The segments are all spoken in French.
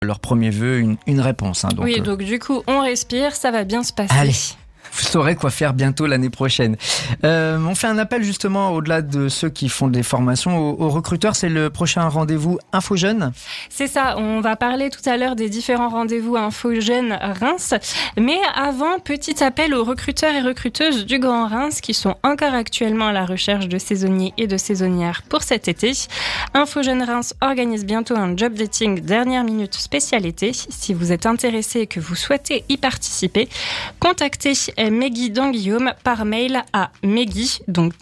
leur premier vœu une réponse. Donc, oui, donc du coup, on respire, ça va bien se passer. Allez, vous saurez quoi faire bientôt l'année prochaine. On fait un appel justement au-delà de ceux qui font des formations aux recruteurs. C'est le prochain rendez-vous Info Jeunes. C'est ça, on va parler tout à l'heure des différents rendez-vous Info Jeunes Reims. Mais avant, petit appel aux recruteurs et recruteuses du Grand Reims qui sont encore actuellement à la recherche de saisonniers et de saisonnières pour cet été. Info Jeunes Reims organise bientôt un job dating dernière minute spécial été. Si vous êtes intéressé et que vous souhaitez y participer, contactez Meggy Danguillaume par mail à Meggy, donc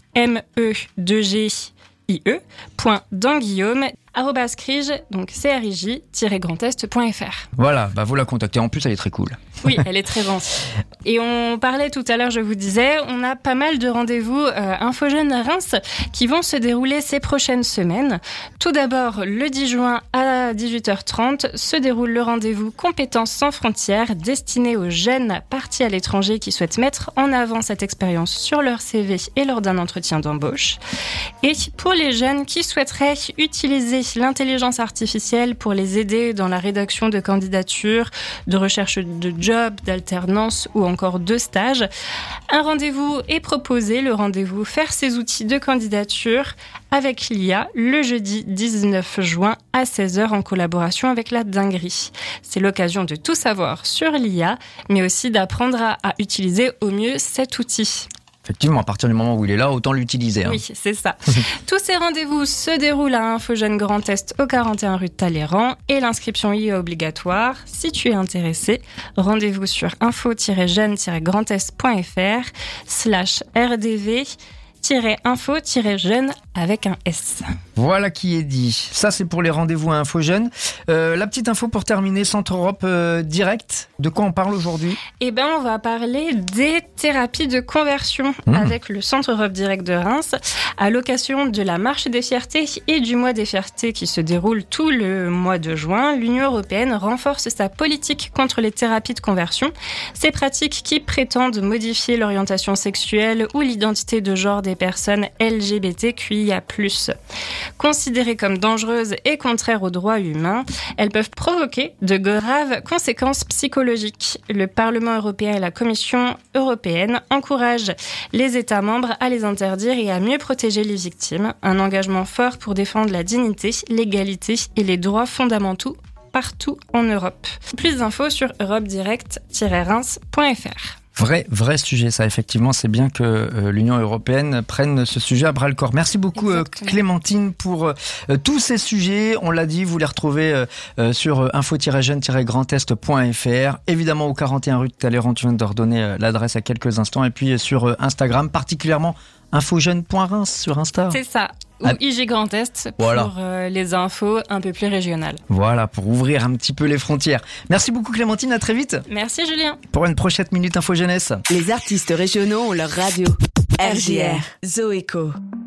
MEGGIE.danguillaume @crige, donc crij-grandest.fr. Voilà, vous la contactez. En plus, elle est très cool. Oui, elle est très gentille. Et on parlait tout à l'heure, je vous disais, on a pas mal de rendez-vous Info Jeunes Reims qui vont se dérouler ces prochaines semaines. Tout d'abord, le 10 juin à 18h30 se déroule le rendez-vous Compétences sans frontières destiné aux jeunes partis à l'étranger qui souhaitent mettre en avant cette expérience sur leur CV et lors d'un entretien d'embauche. Et pour les jeunes qui souhaiteraient utiliser l'intelligence artificielle pour les aider dans la rédaction de candidatures, de recherche de jobs, d'alternance ou encore de stages, un rendez-vous est proposé, le rendez-vous Faire ses outils de candidature avec l'IA le jeudi 19 juin à 16h en collaboration avec la Dinguerie. C'est l'occasion de tout savoir sur l'IA, mais aussi d'apprendre à utiliser au mieux cet outil. Effectivement, à partir du moment où il est là, autant l'utiliser. Oui, c'est ça. Tous ces rendez-vous se déroulent à Info Jeunes Grand Est au 41 rue de Talleyrand et l'inscription y est obligatoire. Si tu es intéressé, rendez-vous sur info-jeune-grandest.fr/rdv-info-jeune avec un S. Voilà qui est dit. Ça, c'est pour les rendez-vous à Info Jeunes. La petite info pour terminer, Centre Europe Direct. De quoi on parle aujourd'hui ? On va parler des thérapies de conversion avec le Centre Europe Direct de Reims à l'occasion de la Marche des Fiertés et du Mois des Fiertés qui se déroule tout le mois de juin. L'Union européenne renforce sa politique contre les thérapies de conversion. Ces pratiques qui prétendent modifier l'orientation sexuelle ou l'identité de genre des personnes LGBTQIA+. Considérées comme dangereuses et contraires aux droits humains, elles peuvent provoquer de graves conséquences psychologiques. Le Parlement européen et la Commission européenne encouragent les États membres à les interdire et à mieux protéger les victimes. Un engagement fort pour défendre la dignité, l'égalité et les droits fondamentaux partout en Europe. Plus d'infos sur europedirect-reims.fr. Vrai sujet, ça. Effectivement, c'est bien que l'Union européenne prenne ce sujet à bras-le-corps. Merci beaucoup, Clémentine, pour tous ces sujets. On l'a dit, vous les retrouvez sur info-jeune-grandest.fr. Évidemment, au 41 rue de Talleyrand, tu viens de redonner l'adresse à quelques instants. Et puis sur Instagram, particulièrement infojeune.reims sur Insta. C'est ça. Ou IG Grand Est pour les infos un peu plus régionales. Voilà, pour ouvrir un petit peu les frontières. Merci beaucoup Clémentine, à très vite. Merci Julien. Pour une prochaine Minute Info Jeunesse. Les artistes régionaux ont leur radio. RJR, Zoéco.